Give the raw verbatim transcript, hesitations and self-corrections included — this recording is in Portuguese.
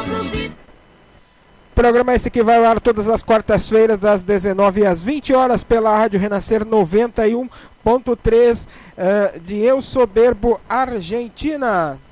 Programa esse que vai ao ar todas as quartas-feiras, das dezenove às vinte horas, pela Rádio Renascer noventa e um ponto três uh, de El Soberbo, Argentina.